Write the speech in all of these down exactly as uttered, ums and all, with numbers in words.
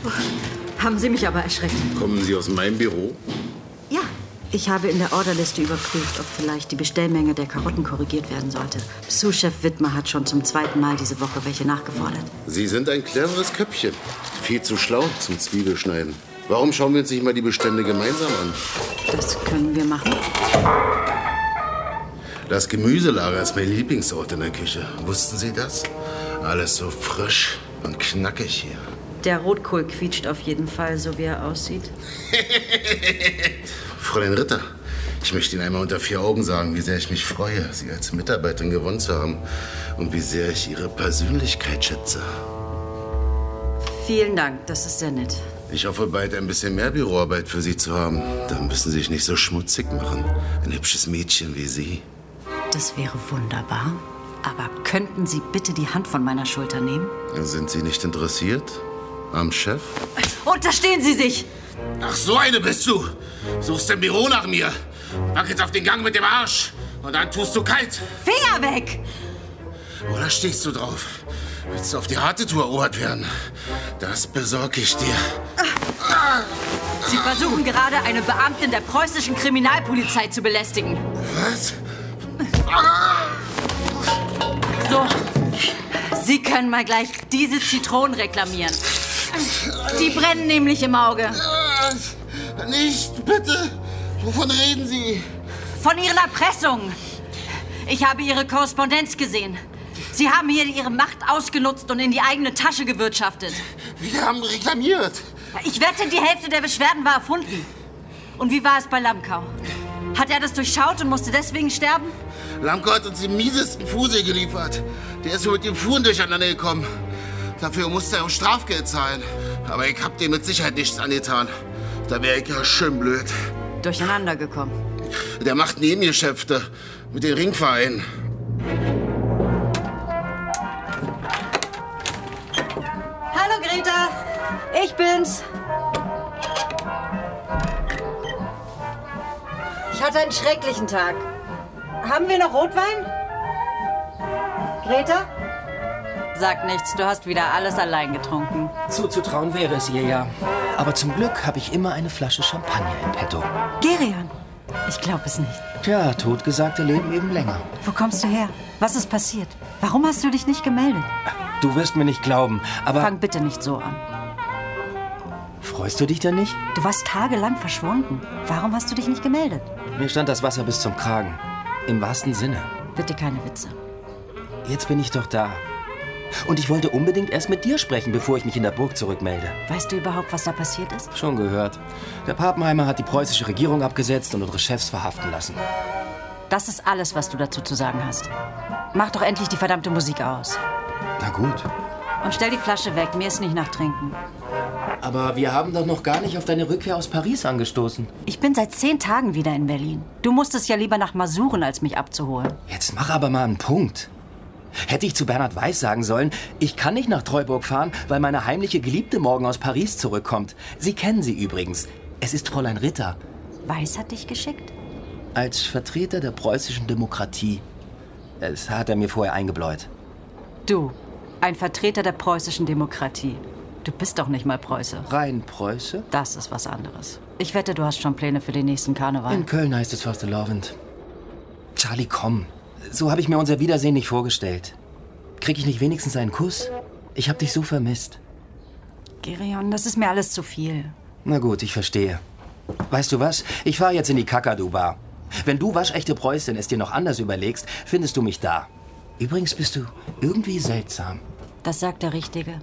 Haben Sie mich aber erschreckt. Kommen Sie aus meinem Büro? Ja. Ich habe in der Orderliste überprüft, ob vielleicht die Bestellmenge der Karotten korrigiert werden sollte. Sous-Chef Wittmer hat schon zum zweiten Mal diese Woche welche nachgefordert. Sie sind ein cleveres Köpfchen. Viel zu schlau zum Zwiebelschneiden. Warum schauen wir uns nicht mal die Bestände gemeinsam an? Das können wir machen. Das Gemüselager ist mein Lieblingsort in der Küche. Wussten Sie das? Alles so frisch und knackig hier. Der Rotkohl quietscht auf jeden Fall, so wie er aussieht. Fräulein Ritter, ich möchte Ihnen einmal unter vier Augen sagen, wie sehr ich mich freue, Sie als Mitarbeiterin gewonnen zu haben und wie sehr ich Ihre Persönlichkeit schätze. Vielen Dank, das ist sehr nett. Ich hoffe, bald ein bisschen mehr Büroarbeit für Sie zu haben. Dann müssen Sie sich nicht so schmutzig machen. Ein hübsches Mädchen wie Sie. Das wäre wunderbar. Aber könnten Sie bitte die Hand von meiner Schulter nehmen? Sind Sie nicht interessiert am Chef? Unterstehen Sie sich! Ach, so eine bist du. Suchst im Büro nach mir. Wackelst auf den Gang mit dem Arsch. Und dann tust du kalt. Finger weg! Oder stehst du drauf? Willst du auf die harte Tour erobert werden? Das besorge ich dir. Sie versuchen gerade, eine Beamtin der preußischen Kriminalpolizei zu belästigen. Was? So, Sie können mal gleich diese Zitronen reklamieren. Die brennen nämlich im Auge. Nicht, bitte. Wovon reden Sie? Von Ihren Erpressungen. Ich habe Ihre Korrespondenz gesehen. Sie haben hier Ihre Macht ausgenutzt und in die eigene Tasche gewirtschaftet. Wir haben reklamiert. Ich wette, die Hälfte der Beschwerden war erfunden. Und wie war es bei Lamkau? Hat er das durchschaut und musste deswegen sterben? Lamkau hat uns den miesesten Fusel geliefert. Der ist wohl mit den Fuhren durcheinander gekommen. Dafür musste er auch Strafgeld zahlen. Aber ich hab dem mit Sicherheit nichts angetan. Da wäre ich ja schön blöd. Durcheinander gekommen. Der macht Nebengeschäfte mit den Ringvereinen. Hallo Greta, ich bin's. Ich hatte einen schrecklichen Tag. Haben wir noch Rotwein? Greta? Sag nichts, du hast wieder alles allein getrunken. Zuzutrauen wäre es ihr ja. Aber zum Glück habe ich immer eine Flasche Champagner in petto. Gerion, ich glaube es nicht. Tja, Totgesagte leben eben länger. Wo kommst du her? Was ist passiert? Warum hast du dich nicht gemeldet? Du wirst mir nicht glauben, aber... Fang bitte nicht so an. Freust du dich denn nicht? Du warst tagelang verschwunden. Warum hast du dich nicht gemeldet? Mir stand das Wasser bis zum Kragen. Im wahrsten Sinne. Bitte keine Witze. Jetzt bin ich doch da. Und ich wollte unbedingt erst mit dir sprechen, bevor ich mich in der Burg zurückmelde. Weißt du überhaupt, was da passiert ist? Schon gehört. Der Pappenheimer hat die preußische Regierung abgesetzt und unsere Chefs verhaften lassen. Das ist alles, was du dazu zu sagen hast. Mach doch endlich die verdammte Musik aus. Na gut. Und stell die Flasche weg, mir ist nicht nach Trinken. Aber wir haben doch noch gar nicht auf deine Rückkehr aus Paris angestoßen. Ich bin seit zehn Tagen wieder in Berlin. Du musstest ja lieber nach Masuren, als mich abzuholen. Jetzt mach aber mal einen Punkt. Hätte ich zu Bernhard Weiß sagen sollen, ich kann nicht nach Treuburg fahren, weil meine heimliche Geliebte morgen aus Paris zurückkommt. Sie kennen sie übrigens. Es ist Fräulein Ritter. Weiß hat dich geschickt? Als Vertreter der preußischen Demokratie. Das hat er mir vorher eingebläut. Du, ein Vertreter der preußischen Demokratie. Du bist doch nicht mal Preuße. Rein Preuße? Das ist was anderes. Ich wette, du hast schon Pläne für den nächsten Karneval. In Köln heißt es fastelavend. Charlie, komm. So habe ich mir unser Wiedersehen nicht vorgestellt. Krieg ich nicht wenigstens einen Kuss? Ich hab dich so vermisst. Gerion, das ist mir alles zu viel. Na gut, ich verstehe. Weißt du was? Ich fahre jetzt in die Kakadu-Bar. Wenn du, waschechte Preußin, es dir noch anders überlegst, findest du mich da. Übrigens bist du irgendwie seltsam. Das sagt der Richtige.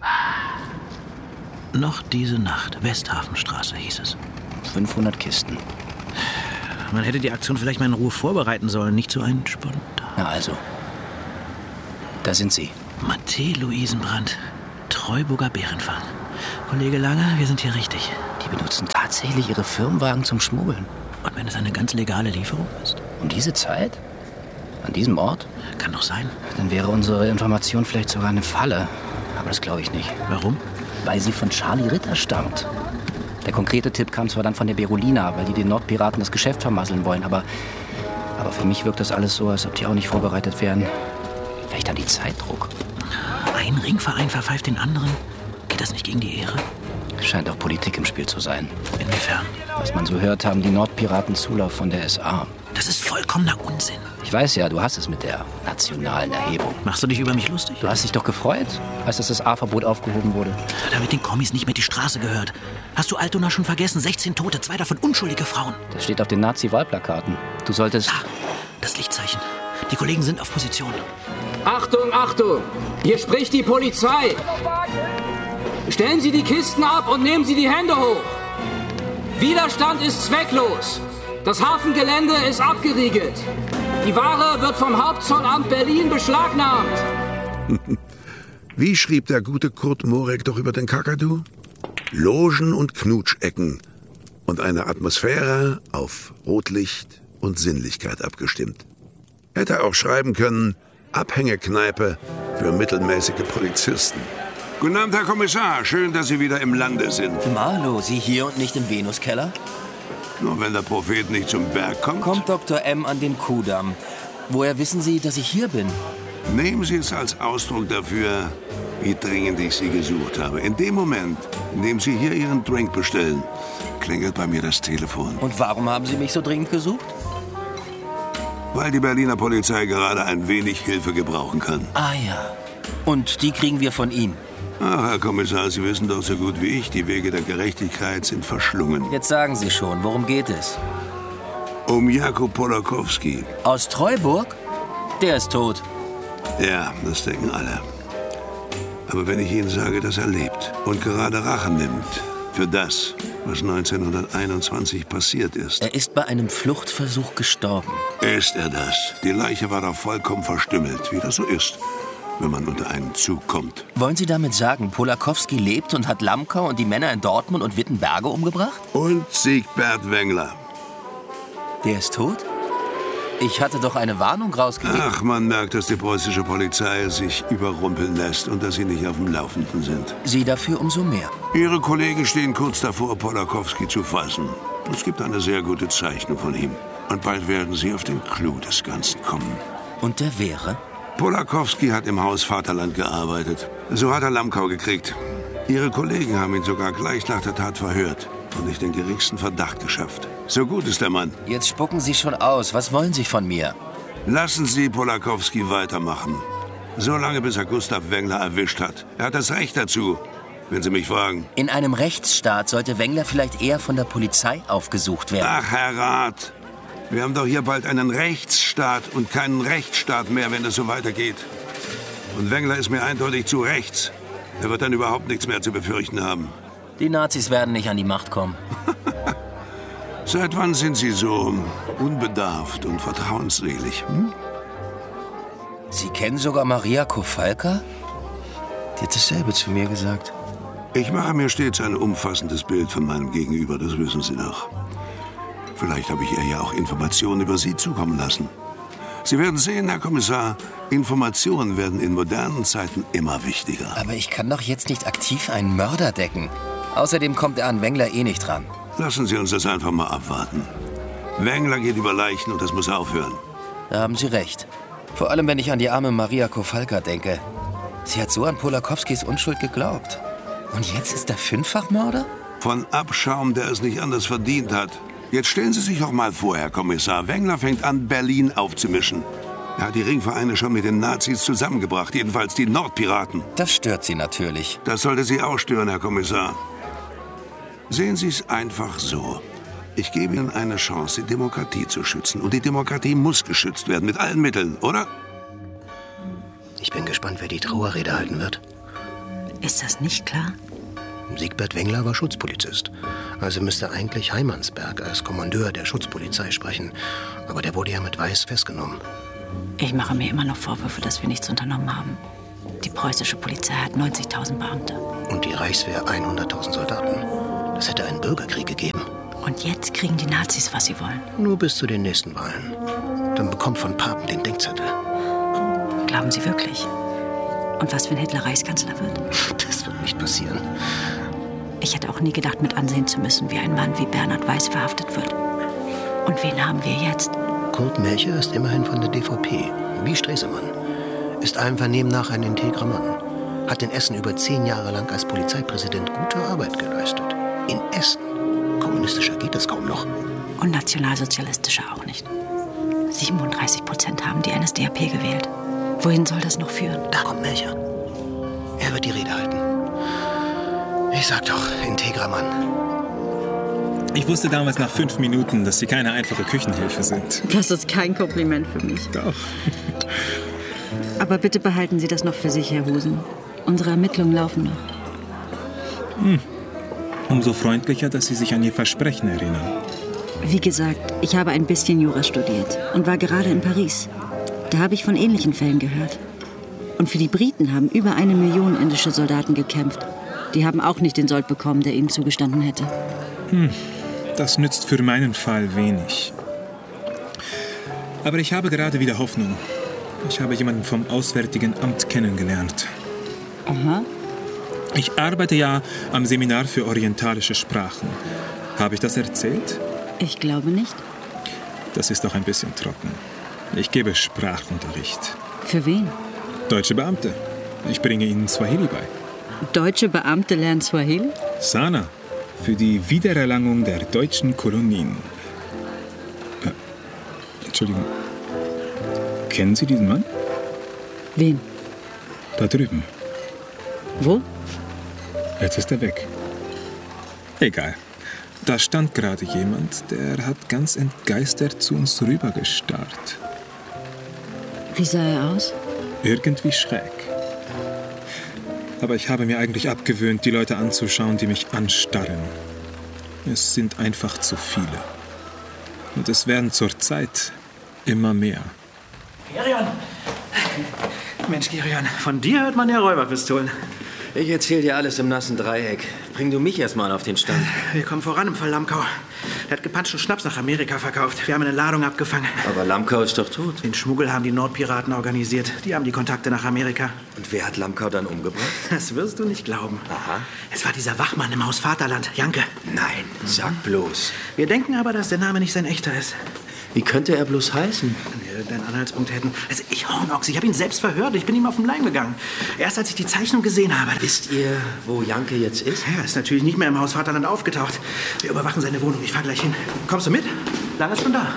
Noch diese Nacht. Westhafenstraße hieß es. fünfhundert Kisten. Man hätte die Aktion vielleicht mal in Ruhe vorbereiten sollen, nicht so ein spontan. Na also. Da sind sie. Matthä Luisenbrand, Treuburger Bärenfang. Kollege Lange, wir sind hier richtig. Die benutzen tatsächlich ihre Firmenwagen zum Schmuggeln. Und wenn es eine ganz legale Lieferung ist? Um diese Zeit? An diesem Ort? Kann doch sein. Dann wäre unsere Information vielleicht sogar eine Falle. Aber das glaube ich nicht. Warum? Weil sie von Charlie Ritter stammt. Der konkrete Tipp kam zwar dann von der Berolina, weil die den Nordpiraten das Geschäft vermasseln wollen, aber, aber für mich wirkt das alles so, als ob die auch nicht vorbereitet wären. Vielleicht an die Zeitdruck. Ein Ringverein verpfeift den anderen. Geht das nicht gegen die Ehre? Scheint auch Politik im Spiel zu sein. Inwiefern? Was man so hört, haben die Nordpiraten Zulauf von der S A. Das ist vollkommener Unsinn. Ich weiß ja, du hast es mit der nationalen Erhebung. Machst du dich über mich lustig? Du hast dich doch gefreut, als das S A-Verbot aufgehoben wurde. Damit den Kommis nicht mehr die Straße gehört. Hast du Altona schon vergessen? sechzehn Tote, zwei davon unschuldige Frauen. Das steht auf den Nazi-Wahlplakaten. Du solltest... Ah, das Lichtzeichen. Die Kollegen sind auf Position. Achtung, Achtung! Hier spricht die Polizei! Stellen Sie die Kisten ab und nehmen Sie die Hände hoch! Widerstand ist zwecklos! Das Hafengelände ist abgeriegelt! Die Ware wird vom Hauptzollamt Berlin beschlagnahmt! Wie schrieb der gute Kurt Morek doch über den Kakadu? Logen und Knutschecken und eine Atmosphäre auf Rotlicht und Sinnlichkeit abgestimmt. Hätte auch schreiben können, Abhängekneipe für mittelmäßige Polizisten. Guten Abend, Herr Kommissar. Schön, dass Sie wieder im Lande sind. Marlo, Sie hier und nicht im Venuskeller? Nur wenn der Prophet nicht zum Berg kommt. Kommt Doktor M. an den Kudamm. Woher wissen Sie, dass ich hier bin? Nehmen Sie es als Ausdruck dafür, wie dringend ich Sie gesucht habe. In dem Moment, in dem Sie hier Ihren Drink bestellen, klingelt bei mir das Telefon. Und warum haben Sie mich so dringend gesucht? Weil die Berliner Polizei gerade ein wenig Hilfe gebrauchen kann. Ah ja. Und die kriegen wir von Ihnen? Ach, Herr Kommissar, Sie wissen doch so gut wie ich, die Wege der Gerechtigkeit sind verschlungen. Jetzt sagen Sie schon, worum geht es? Um Jakub Polakowski. Aus Treuburg? Der ist tot. Ja, das denken alle. Aber wenn ich Ihnen sage, dass er lebt und gerade Rache nimmt für das, was neunzehnhunderteinundzwanzig passiert ist. Er ist bei einem Fluchtversuch gestorben. Ist er das? Die Leiche war doch vollkommen verstümmelt, wie das so ist, wenn man unter einen Zug kommt. Wollen Sie damit sagen, Polakowski lebt und hat Lamkau und die Männer in Dortmund und Wittenberge umgebracht? Und Siegbert Wengler. Der ist tot? Ich hatte doch eine Warnung rausgegeben. Ach, man merkt, dass die preußische Polizei sich überrumpeln lässt und dass sie nicht auf dem Laufenden sind. Sie dafür umso mehr. Ihre Kollegen stehen kurz davor, Polakowski zu fassen. Es gibt eine sehr gute Zeichnung von ihm. Und bald werden sie auf den Clou des Ganzen kommen. Und der wäre? Polakowski hat im Haus Vaterland gearbeitet. So hat er Lamkau gekriegt. Ihre Kollegen haben ihn sogar gleich nach der Tat verhört und nicht den geringsten Verdacht geschafft. So gut ist der Mann. Jetzt spucken Sie schon aus. Was wollen Sie von mir? Lassen Sie Polakowski weitermachen. So lange, bis er Gustav Wengler erwischt hat. Er hat das Recht dazu, wenn Sie mich fragen. In einem Rechtsstaat sollte Wengler vielleicht eher von der Polizei aufgesucht werden. Ach, Herr Rat. Wir haben doch hier bald einen Rechtsstaat und keinen Rechtsstaat mehr, wenn es so weitergeht. Und Wengler ist mir eindeutig zu rechts. Er wird dann überhaupt nichts mehr zu befürchten haben. Die Nazis werden nicht an die Macht kommen. Seit wann sind Sie so unbedarft und vertrauensselig? Hm? Sie kennen sogar Maria Kowalka? Die hat dasselbe zu mir gesagt. Ich mache mir stets ein umfassendes Bild von meinem Gegenüber, das wissen Sie doch. Vielleicht habe ich ihr ja auch Informationen über Sie zukommen lassen. Sie werden sehen, Herr Kommissar, Informationen werden in modernen Zeiten immer wichtiger. Aber ich kann doch jetzt nicht aktiv einen Mörder decken. Außerdem kommt er an Wengler eh nicht ran. Lassen Sie uns das einfach mal abwarten. Wengler geht über Leichen und das muss aufhören. Da haben Sie recht. Vor allem, wenn ich an die arme Maria Kowalka denke. Sie hat so an Polakowskis Unschuld geglaubt. Und jetzt ist er Fünffachmörder? Von Abschaum, der es nicht anders verdient hat. Jetzt stellen Sie sich doch mal vor, Herr Kommissar. Wengler fängt an, Berlin aufzumischen. Er hat die Ringvereine schon mit den Nazis zusammengebracht, jedenfalls die Nordpiraten. Das stört Sie natürlich. Das sollte Sie auch stören, Herr Kommissar. Sehen Sie es einfach so. Ich gebe Ihnen eine Chance, die Demokratie zu schützen. Und die Demokratie muss geschützt werden, mit allen Mitteln, oder? Ich bin gespannt, wer die Trauerrede halten wird. Ist das nicht klar? Siegbert Wengler war Schutzpolizist. Also müsste eigentlich Heimansberg als Kommandeur der Schutzpolizei sprechen. Aber der wurde ja mit Weiß festgenommen. Ich mache mir immer noch Vorwürfe, dass wir nichts unternommen haben. Die preußische Polizei hat neunzigtausend Beamte. Und die Reichswehr hunderttausend Soldaten. Das hätte einen Bürgerkrieg gegeben. Und jetzt kriegen die Nazis, was sie wollen. Nur bis zu den nächsten Wahlen. Dann bekommt von Papen den Denkzettel. Glauben Sie wirklich? Und was, wenn Hitler Reichskanzler wird? Das wird nicht passieren. Ich hätte auch nie gedacht, mit ansehen zu müssen, wie ein Mann wie Bernhard Weiß verhaftet wird. Und wen haben wir jetzt? Kurt Melcher ist immerhin von der D V P, wie Stresemann. Ist allem Vernehmen nach ein integrer Mann. Hat in Essen über zehn Jahre lang als Polizeipräsident gute Arbeit geleistet. In Essen. Kommunistischer geht es kaum noch. Und nationalsozialistischer auch nicht. siebenunddreißig Prozent haben die N S D A P gewählt. Wohin soll das noch führen? Da kommt Melcher. Er wird die Rede halten. Ich sag doch, integrer Mann. Ich wusste damals nach fünf Minuten, dass Sie keine einfache Küchenhilfe sind. Das ist kein Kompliment für mich. Doch. Aber bitte behalten Sie das noch für sich, Herr Husen. Unsere Ermittlungen laufen noch. Hm. Umso freundlicher, dass Sie sich an Ihr Versprechen erinnern. Wie gesagt, ich habe ein bisschen Jura studiert und war gerade in Paris. Da habe ich von ähnlichen Fällen gehört. Und für die Briten haben über eine Million indische Soldaten gekämpft. Die haben auch nicht den Sold bekommen, der ihnen zugestanden hätte. Hm. Das nützt für meinen Fall wenig. Aber ich habe gerade wieder Hoffnung. Ich habe jemanden vom Auswärtigen Amt kennengelernt. Aha. Ich arbeite ja am Seminar für orientalische Sprachen. Habe ich das erzählt? Ich glaube nicht. Das ist doch ein bisschen trocken. Ich gebe Sprachunterricht. Für wen? Deutsche Beamte. Ich bringe ihnen Swahili bei. Deutsche Beamte lernen Swahili? Sana. Für die Wiedererlangung der deutschen Kolonien. Äh, Entschuldigung. Kennen Sie diesen Mann? Wen? Da drüben. Wo? Jetzt ist er weg. Egal. Da stand gerade jemand, der hat ganz entgeistert zu uns rübergestarrt. Wie sah er aus? Irgendwie schräg. Aber ich habe mir eigentlich abgewöhnt, die Leute anzuschauen, die mich anstarren. Es sind einfach zu viele. Und es werden zurzeit immer mehr. Gerion! Mensch, Gerion, von dir hört man ja Räuberpistolen. Ich erzähl dir alles im nassen Dreieck. Bring du mich erstmal auf den Stand. Wir kommen voran im Fall Lamkau. Der hat gepanschten Schnaps nach Amerika verkauft. Wir haben eine Ladung abgefangen. Aber Lamkau ist doch tot. Den Schmuggel haben die Nordpiraten organisiert. Die haben die Kontakte nach Amerika. Und wer hat Lamkau dann umgebracht? Das wirst du nicht glauben. Aha. Es war dieser Wachmann im Haus Vaterland, Janke. Nein, sag bloß. Wir denken aber, dass der Name nicht sein echter ist. Wie könnte er bloß heißen? Wenn wir irgendeinen Anhaltspunkt hätten. Also ich, Hornochs, ich habe ihn selbst verhört. Ich bin ihm auf den Leim gegangen. Erst als ich die Zeichnung gesehen habe. Wisst ihr, wo Janke jetzt ist? Ja, er ist natürlich nicht mehr im Haus Vaterland aufgetaucht. Wir überwachen seine Wohnung. Ich fahr gleich hin. Kommst du mit? Lange ist schon da.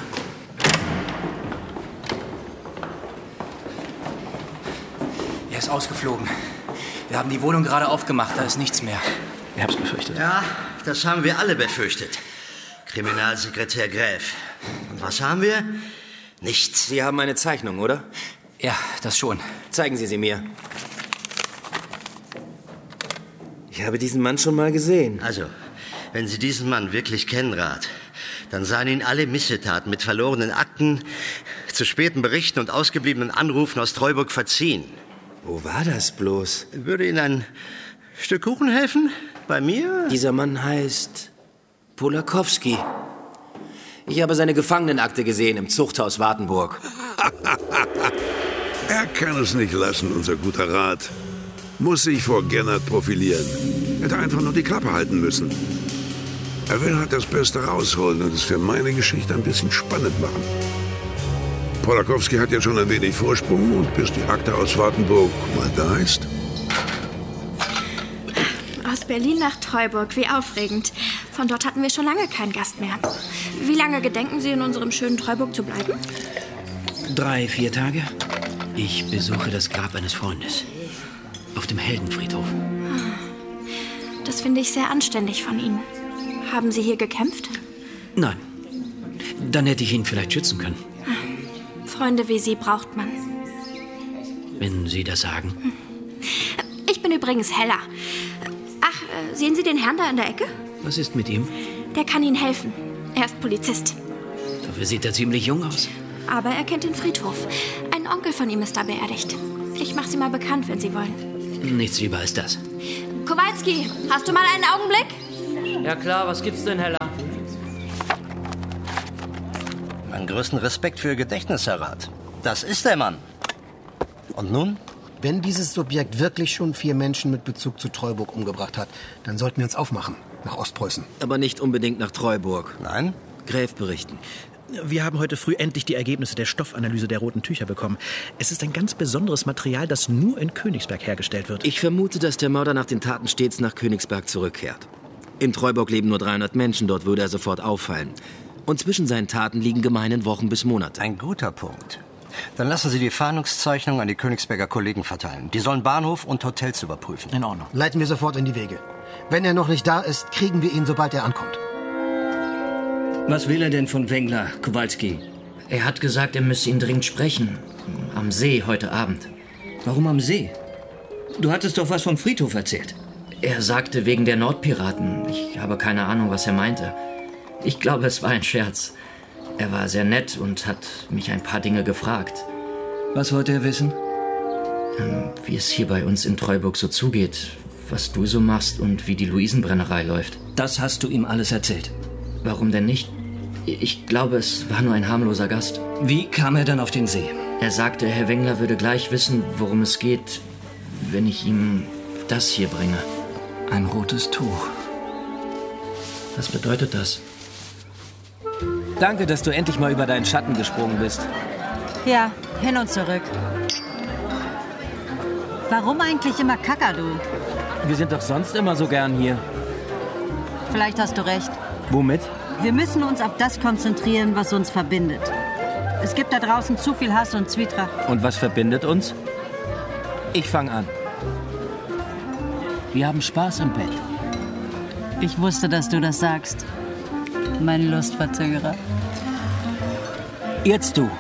Er ist ausgeflogen. Wir haben die Wohnung gerade aufgemacht. Da ist nichts mehr. Ich hab's befürchtet. Ja, das haben wir alle befürchtet. Kriminalsekretär Gräf. Und was haben wir? Nichts. Sie haben eine Zeichnung, oder? Ja, das schon. Zeigen Sie sie mir. Ich habe diesen Mann schon mal gesehen. Also, wenn Sie diesen Mann wirklich kennen, Rat, dann seien Ihnen alle Missetaten mit verlorenen Akten, zu späten Berichten und ausgebliebenen Anrufen aus Treuburg verziehen. Wo war das bloß? Würde Ihnen ein Stück Kuchen helfen? Bei mir? Dieser Mann heißt Polakowski. Ich habe seine Gefangenenakte gesehen im Zuchthaus Wartenburg. Er kann es nicht lassen, unser guter Rat. Muss sich vor Gennert profilieren. Hätte einfach nur die Klappe halten müssen. Er will halt das Beste rausholen und es für meine Geschichte ein bisschen spannend machen. Polakowski hat ja schon ein wenig Vorsprung und bis die Akte aus Wartenburg mal da ist. Aus Berlin nach Treuburg, wie aufregend. Von dort hatten wir schon lange keinen Gast mehr. Wie lange gedenken Sie, in unserem schönen Treuburg zu bleiben? Drei, vier Tage. Ich besuche das Grab eines Freundes. Auf dem Heldenfriedhof. Das finde ich sehr anständig von Ihnen. Haben Sie hier gekämpft? Nein. Dann hätte ich ihn vielleicht schützen können. Freunde wie Sie braucht man. Wenn Sie das sagen. Ich bin übrigens Hella. Ach, sehen Sie den Herrn da in der Ecke? Was ist mit ihm? Der kann Ihnen helfen. Er ist Polizist. Dafür sieht er ziemlich jung aus. Aber er kennt den Friedhof. Ein Onkel von ihm ist da beerdigt. Ich mache Sie mal bekannt, wenn Sie wollen. Nichts lieber als das. Kowalski, hast du mal einen Augenblick? Ja klar, was gibt's denn, Hella? Meinen größten Respekt für Ihr Gedächtnis, Herr Rat. Das ist der Mann. Und nun? Wenn dieses Subjekt wirklich schon vier Menschen mit Bezug zu Treuburg umgebracht hat, dann sollten wir uns aufmachen, nach Ostpreußen. Aber nicht unbedingt nach Treuburg. Nein? Gräf berichten. Wir haben heute früh endlich die Ergebnisse der Stoffanalyse der roten Tücher bekommen. Es ist ein ganz besonderes Material, das nur in Königsberg hergestellt wird. Ich vermute, dass der Mörder nach den Taten stets nach Königsberg zurückkehrt. In Treuburg leben nur dreihundert Menschen, dort würde er sofort auffallen. Und zwischen seinen Taten liegen gemeinen Wochen bis Monate. Ein guter Punkt. Dann lassen Sie die Fahndungszeichnung an die Königsberger Kollegen verteilen. Die sollen Bahnhof und Hotels überprüfen. In Ordnung. Leiten wir sofort in die Wege. Wenn er noch nicht da ist, kriegen wir ihn, sobald er ankommt. Was will er denn von Wengler, Kowalski? Er hat gesagt, er müsse ihn dringend sprechen. Am See heute Abend. Warum am See? Du hattest doch was vom Friedhof erzählt. Er sagte wegen der Nordpiraten. Ich habe keine Ahnung, was er meinte. Ich glaube, es war ein Scherz. Er war sehr nett und hat mich ein paar Dinge gefragt. Was wollte er wissen? Wie es hier bei uns in Treuburg so zugeht, was du so machst und wie die Luisenbrennerei läuft. Das hast du ihm alles erzählt. Warum denn nicht? Ich glaube, es war nur ein harmloser Gast. Wie kam er dann auf den See? Er sagte, Herr Wengler würde gleich wissen, worum es geht, wenn ich ihm das hier bringe. Ein rotes Tuch. Was bedeutet das? Danke, dass du endlich mal über deinen Schatten gesprungen bist. Ja, hin und zurück. Warum eigentlich immer Kakadu? Wir sind doch sonst immer so gern hier. Vielleicht hast du recht. Womit? Wir müssen uns auf das konzentrieren, was uns verbindet. Es gibt da draußen zu viel Hass und Zwietracht. Und was verbindet uns? Ich fange an. Wir haben Spaß im Bett. Ich wusste, dass du das sagst. Mein Lustverzögerer. Jetzt du.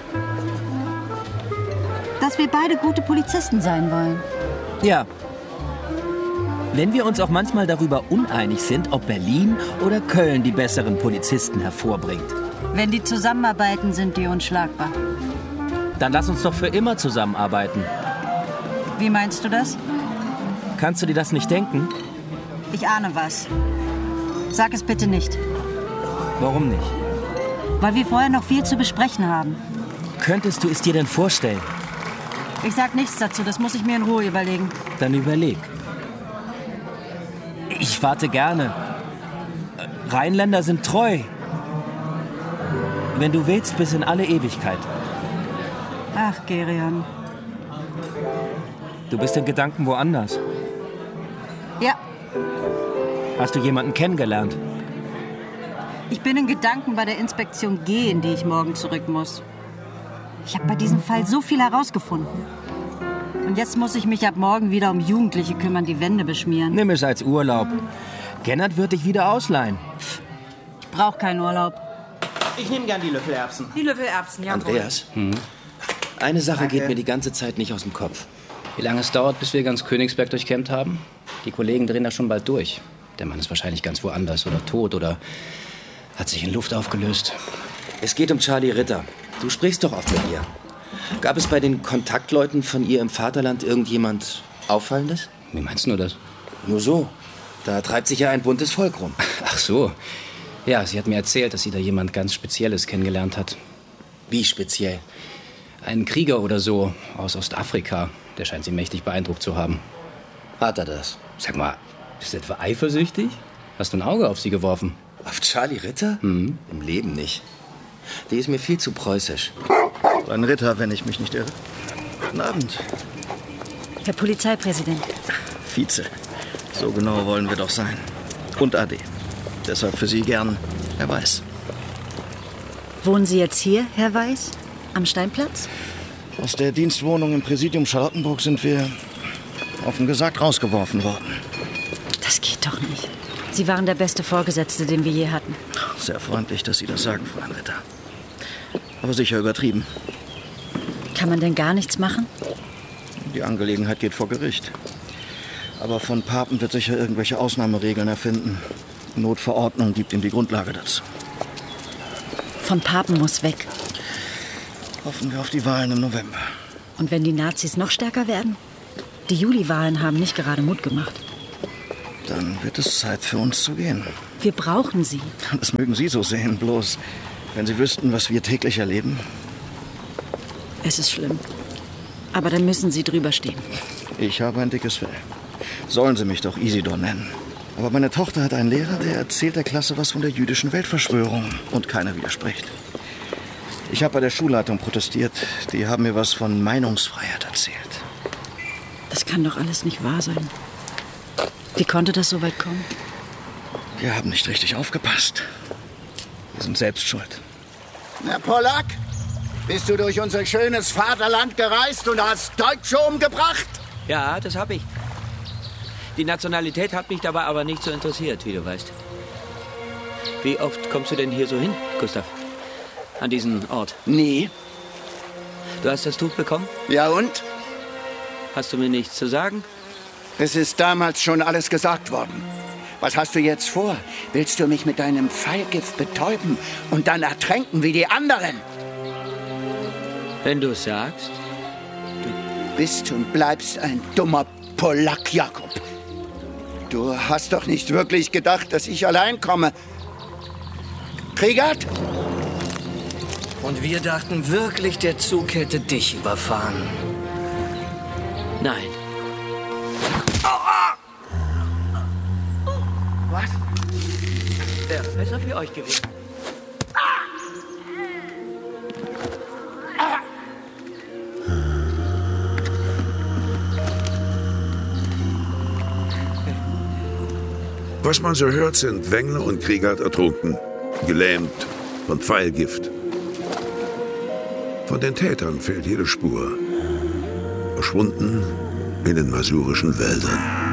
Dass wir beide gute Polizisten sein wollen. Ja. Wenn wir uns auch manchmal darüber uneinig sind, ob Berlin oder Köln die besseren Polizisten hervorbringt. Wenn die zusammenarbeiten, sind die unschlagbar. Dann lass uns doch für immer zusammenarbeiten. Wie meinst du das? Kannst du dir das nicht denken? Ich ahne was. Sag es bitte nicht. Warum nicht? Weil wir vorher noch viel zu besprechen haben. Könntest du es dir denn vorstellen? Ich sag nichts dazu, das muss ich mir in Ruhe überlegen. Dann überleg. Ich warte gerne. Rheinländer sind treu. Wenn du willst, bis in alle Ewigkeit. Ach, Gerion. Du bist in Gedanken woanders. Ja. Hast du jemanden kennengelernt? Ich bin in Gedanken bei der Inspektion G, in die ich morgen zurück muss. Ich habe bei diesem Fall so viel herausgefunden. Und jetzt muss ich mich ab morgen wieder um Jugendliche kümmern, die Wände beschmieren. Nimm es als Urlaub. Gennard wird dich wieder ausleihen. Ich brauche keinen Urlaub. Ich nehme gern die Löffelerbsen. Die Löffelerbsen, ja. Andreas, hm? eine Sache Danke. geht mir die ganze Zeit nicht aus dem Kopf. Wie lange es dauert, bis wir ganz Königsberg durchkämmt haben? Die Kollegen drehen da schon bald durch. Der Mann ist wahrscheinlich ganz woanders oder tot oder hat sich in Luft aufgelöst. Es geht um Charlie Ritter. Du sprichst doch oft mit ihr. Gab es bei den Kontaktleuten von ihr im Vaterland irgendjemand Auffallendes? Wie meinst du das? Nur so. Da treibt sich ja ein buntes Volk rum. Ach so. Ja, sie hat mir erzählt, dass sie da jemand ganz Spezielles kennengelernt hat. Wie speziell? Einen Krieger oder so aus Ostafrika. Der scheint sie mächtig beeindruckt zu haben. Hat er das? Sag mal, bist du etwa eifersüchtig? Hast du ein Auge auf sie geworfen? Auf Charlie Ritter? Mhm. Im Leben nicht. Die ist mir viel zu preußisch. Ein Ritter, wenn ich mich nicht irre. Guten Abend. Herr Polizeipräsident. Vize. So genau wollen wir doch sein. Und A D. Deshalb für Sie gern Herr Weiß. Wohnen Sie jetzt hier, Herr Weiß? Am Steinplatz? Aus der Dienstwohnung im Präsidium Charlottenburg sind wir, offen gesagt, rausgeworfen worden. Das geht doch nicht. Sie waren der beste Vorgesetzte, den wir je hatten. Sehr freundlich, dass Sie das sagen, Frau Ritter. Aber sicher übertrieben. Kann man denn gar nichts machen? Die Angelegenheit geht vor Gericht. Aber von Papen wird sicher irgendwelche Ausnahmeregeln erfinden. Notverordnung gibt ihm die Grundlage dazu. Von Papen muss weg. Hoffen wir auf die Wahlen im November. Und wenn die Nazis noch stärker werden? Die Juliwahlen haben nicht gerade Mut gemacht. Dann wird es Zeit für uns zu gehen. Wir brauchen Sie. Das mögen Sie so sehen, bloß wenn Sie wüssten, was wir täglich erleben. Es ist schlimm. Aber dann müssen Sie drüber stehen. Ich habe ein dickes Fell. Sollen Sie mich doch Isidor nennen. Aber meine Tochter hat einen Lehrer, der erzählt der Klasse was von der jüdischen Weltverschwörung. Und keiner widerspricht. Ich habe bei der Schulleitung protestiert. Die haben mir was von Meinungsfreiheit erzählt. Das kann doch alles nicht wahr sein. Wie konnte das so weit kommen? Wir haben nicht richtig aufgepasst. Wir sind selbst schuld. Herr Pollack, bist du durch unser schönes Vaterland gereist und hast Deutsche umgebracht? Ja, das habe ich. Die Nationalität hat mich dabei aber nicht so interessiert, wie du weißt. Wie oft kommst du denn hier so hin, Gustav? An diesen Ort? Nie. Du hast das Tuch bekommen? Ja, und? Hast du mir nichts zu sagen? Es ist damals schon alles gesagt worden. Was hast du jetzt vor? Willst du mich mit deinem Pfeilgift betäuben und dann ertränken wie die anderen? Wenn du es sagst. Du bist und bleibst ein dummer Polack, Jakob. Du hast doch nicht wirklich gedacht, dass ich allein komme. Kriegert? Und wir dachten wirklich, der Zug hätte dich überfahren. Nein. Aua! Was? Wäre besser für euch gewesen. Was man so hört, sind Wengler und Kriegert ertrunken, gelähmt von Pfeilgift. Von den Tätern fehlt jede Spur. Verschwunden in den masurischen Wäldern.